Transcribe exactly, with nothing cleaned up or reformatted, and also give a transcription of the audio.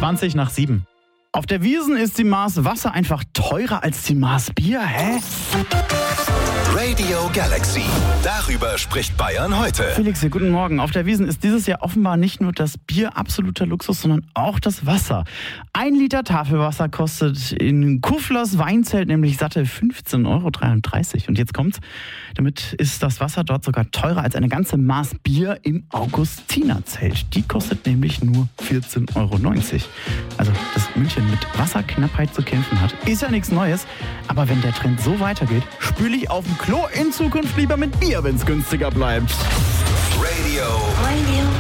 zwanzig nach sieben. Auf der Wiesn ist die Maß Wasser einfach teurer als die Maß Bier, hä? Radio Galaxy. Darüber spricht Bayern heute. Felix hier, guten Morgen. Auf der Wiesn ist dieses Jahr offenbar nicht nur das Bier absoluter Luxus, sondern auch das Wasser. Ein Liter Tafelwasser kostet in Kufflers Weinzelt nämlich satte fünfzehn Euro dreiunddreißig. Und jetzt kommt's, damit ist das Wasser dort sogar teurer als eine ganze Maß Bier im Augustinerzelt. Die kostet nämlich nur vierzehn Euro neunzig. Also, dass München mit Wasserknappheit zu kämpfen hat, ist ja nichts Neues. Aber wenn der Trend so weitergeht, spüle ich auf dem Klo in Zukunft lieber mit Bier, wenn es günstiger bleibt. Radio. Radio